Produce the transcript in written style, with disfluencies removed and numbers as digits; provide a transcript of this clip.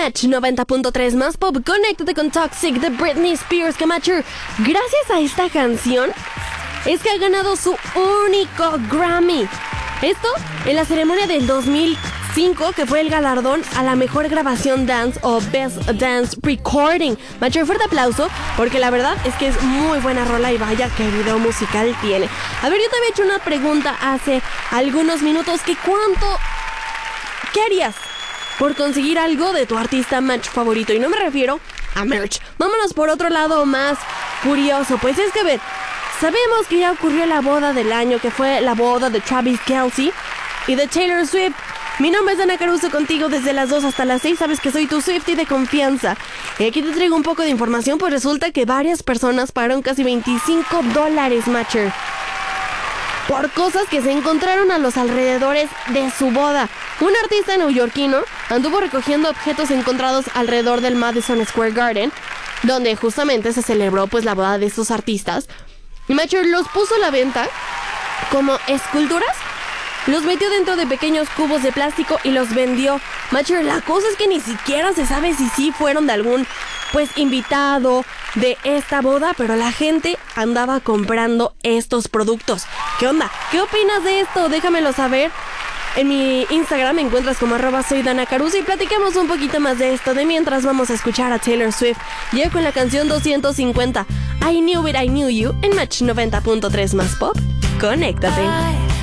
Match 90.3 más pop. Conéctate con Toxic de Britney Spears, que Matcher, gracias a esta canción es que ha ganado su único Grammy. Esto en la ceremonia del 2005, que fue el galardón a la mejor grabación dance o Best Dance Recording. Matcher, fuerte aplauso, porque la verdad es que es muy buena rola y vaya que video musical tiene. A ver, yo te había hecho una pregunta hace algunos minutos, que ¿qué harías por conseguir algo de tu artista Match favorito? Y no me refiero a merch. Vámonos por otro lado más curioso. Pues es que, a ver, sabemos que ya ocurrió la boda del año, que fue la boda de Travis Kelce y de Taylor Swift. Mi nombre es Dana Caruso, contigo desde las 2 hasta las 6. Sabes que soy tu Swiftie de confianza. Y aquí te traigo un poco de información, pues resulta que varias personas pagaron casi $25, Matcher, por cosas que se encontraron a los alrededores de su boda. Un artista neoyorquino anduvo recogiendo objetos encontrados alrededor del Madison Square Garden, donde justamente se celebró pues la boda de estos artistas. Y Matcher los puso a la venta como esculturas, los metió dentro de pequeños cubos de plástico y los vendió. Matcher, la cosa es que ni siquiera se sabe si sí fueron de algún pues invitado de esta boda, pero la gente andaba comprando estos productos. ¿Qué onda? ¿Qué opinas de esto? Déjamelo saber. En mi Instagram me encuentras como @soydanacaruso y platiquemos un poquito más de esto. De mientras vamos a escuchar a Taylor Swift. Llega con la canción 250, I Knew It, I Knew You, en Match 90.3 más pop. Conéctate.